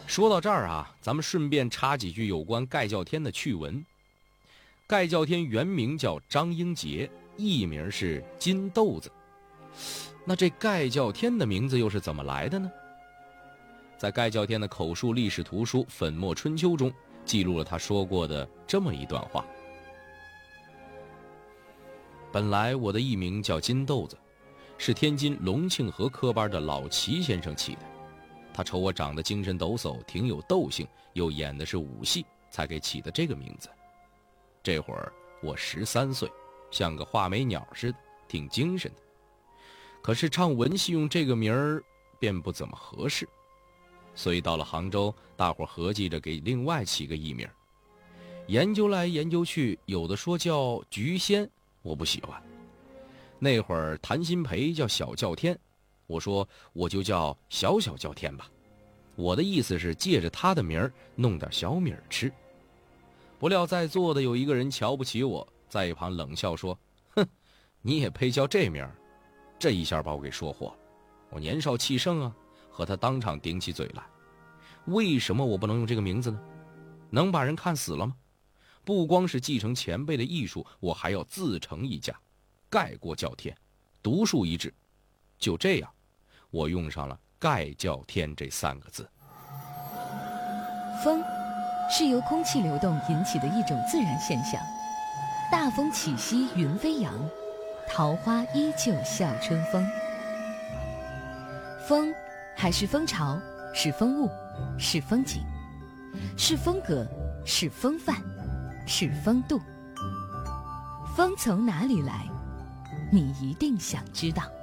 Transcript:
说到这儿啊，咱们顺便插几句有关盖叫天的趣闻。盖叫天原名叫张英杰，艺名是金豆子。那这盖叫天的名字又是怎么来的呢？在盖叫天的口述历史图书《粉墨春秋》中记录了他说过的这么一段话：本来我的艺名叫金豆子，是天津隆庆河科班的老齐先生起的。他瞅我长得精神抖擞，挺有斗性，又演的是武戏，才给起的这个名字。这会儿我13岁，像个画眉鸟似的，挺精神的。可是唱文戏用这个名儿便不怎么合适，所以到了杭州，大伙合计着给另外起个艺名。研究来研究去，有的说叫菊仙，我不喜欢。那会儿谭鑫培叫小叫天，我说我就叫小小叫天吧，我的意思是借着他的名儿弄点小米吃。不料在座的有一个人瞧不起我，在一旁冷笑说：哼，你也配叫这名儿？这一下把我给说火了。我年少气盛啊，和他当场顶起嘴来。为什么我不能用这个名字呢？能把人看死了吗？不光是继承前辈的艺术，我还要自成一家，盖过叫天，独树一帜。就这样，我用上了盖叫天这3个字。 风是由空气流动引起的一种自然现象，大风起兮云飞扬，桃花依旧笑春风。风还是风潮，是风物，是风景，是风格，是风范，是风度。风从哪里来？你一定想知道。